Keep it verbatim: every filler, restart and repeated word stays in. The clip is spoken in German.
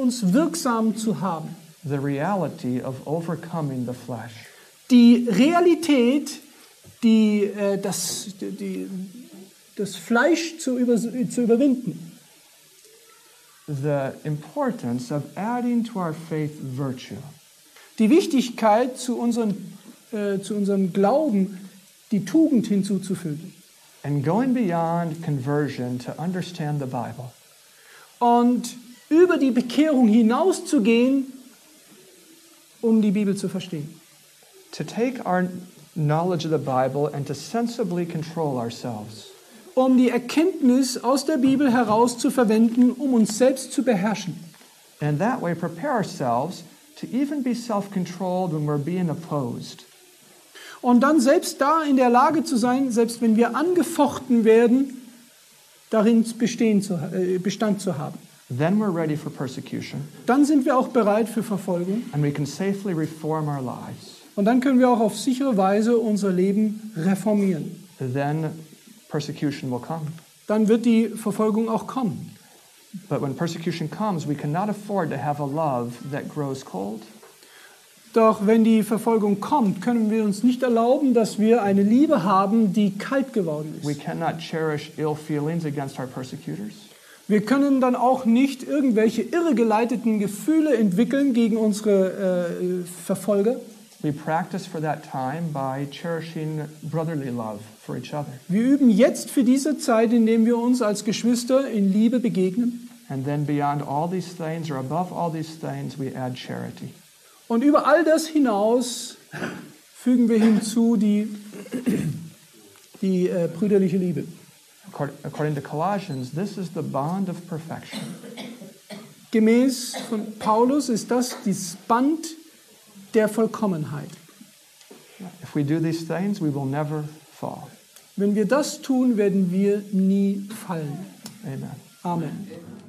uns wirksam zu haben. The reality of overcoming the flesh. Die Realität, die, äh, das, die, das Fleisch zu, über, zu überwinden. The importance of adding to our faith virtue. Die Wichtigkeit, zu, unseren, äh, zu unserem Glauben die Tugend hinzuzufügen. And going beyond conversion to understand the Bible. Und über die Bekehrung hinauszugehen, um die Bibel zu verstehen. To take our knowledge of the Bible and to sensibly control ourselves. Um die Erkenntnis aus der Bibel heraus zu verwenden, um uns selbst zu beherrschen. And that way prepare ourselves to even be self-controlled when we're being opposed. Und dann selbst da in der Lage zu sein, selbst wenn wir angefochten werden, darin bestehen zu, äh, Bestand zu haben. Then we're ready for persecution. Dann sind wir auch bereit für Verfolgung. And we can safely reform our lives. Und dann können wir auch auf sichere Weise unser Leben reformieren. Then persecution will come. Dann wird die Verfolgung auch kommen. But when persecution comes, we cannot afford to have a love that grows cold. Doch wenn die Verfolgung kommt, können wir uns nicht erlauben, dass wir eine Liebe haben, die kalt geworden We ist. cannot cherish ill feelings against our persecutors. Wir können dann auch nicht irgendwelche irregeleiteten Gefühle entwickeln gegen unsere äh, Verfolger. We practice for that time by cherishing brotherly love for each other. Wir üben jetzt für diese Zeit, indem wir uns als Geschwister in Liebe begegnen. And then beyond all these things, or above all these things, we add charity. Und über all das hinaus fügen wir hinzu die, die äh, brüderliche Liebe. According to Colossians, this is the bond of perfection. Gemäß von Paulus ist das das Band der Vollkommenheit. If we do these things, we will never fall. Wenn wir das tun, werden wir nie fallen. Amen. Amen.